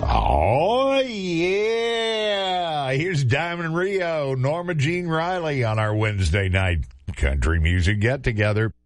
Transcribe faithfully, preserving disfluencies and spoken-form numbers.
Oh, yeah. Here's Diamond Rio, Norma Jean Riley on our Wednesday night country music get-together.